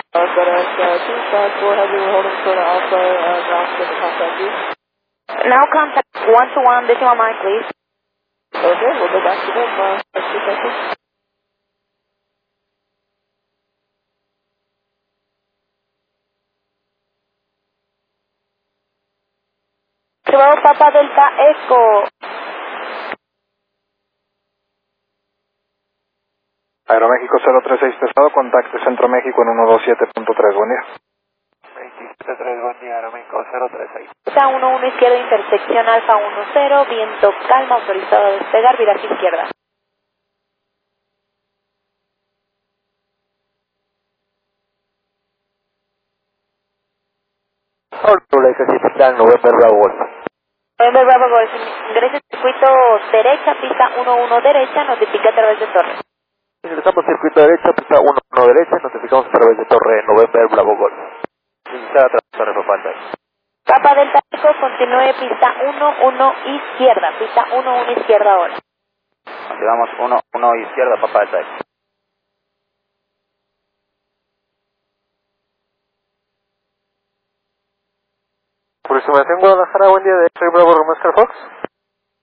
Now contact 121 decimal 9, please. Okay, we'll go back to them. 2 seconds. Bravo Papa Delta Echo. Aeroméxico 036 pesado, contacte Centro México en 127.3, buen día. 27.3, buen día, Aeroméxico 036. Pista 11 izquierda, intersección Alfa 10, viento calma, autorizado a despegar, viraje izquierda. November Bravo Golf. November Bravo Golf, ingrese circuito derecha, pista 11 derecha, notifica a través de torre. Ingresamos circuito derecha, pista 1 derecha, notificamos a través de torre November Bravo Golf. Ingresar a través de torre Papá. Papa Delta Echo, continúe pista 11 izquierda, pista 11 izquierda ahora. Continuamos 1 izquierda, Papá Delta Echo. Aproximación Guadalajara, buen día de X-Ray Bravo Romeo Oscar Fox.